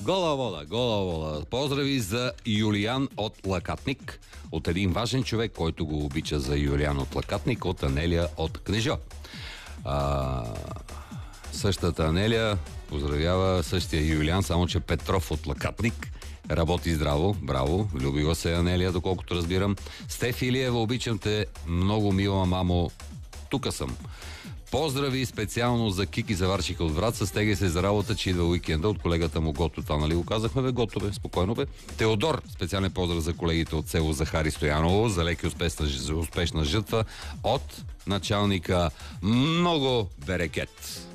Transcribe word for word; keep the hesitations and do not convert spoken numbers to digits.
Гола вола, гола вола. Поздрави за Юлиан от Лакатник. От един важен човек, който го обича, за Юлиан от Лакатник, от Анелия от Кнежа. А, същата Анелия поздравява същия Юлиан, само че Петров от Лакатник. Работи здраво, браво, любила се Анелия, доколкото разбирам. Стеф Илиева, обичам те, много мила мамо, тука съм. Поздрави специално за Кики Заваршика от Враца. Стегай се за работа, че идва уикенда от колегата му Гото. Това, нали го казахме, бе? Гото, бе, спокойно, бе. Теодор, специален поздрав за колегите от село Захари Стояново, за леки успешна, успешна жътва от началника Много Берекет.